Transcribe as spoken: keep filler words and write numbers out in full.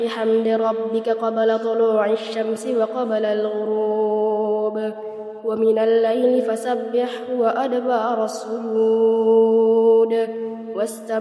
بحمد ربك قبل طلوع الشمس وقبل الغروب ومن الليل فسبحه وأدبار السجود واستمع